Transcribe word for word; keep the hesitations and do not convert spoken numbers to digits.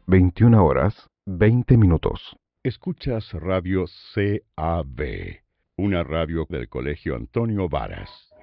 veintiuna horas, veinte minutos. Escuchas Radio C A B, una radio del Colegio Antonio Varas.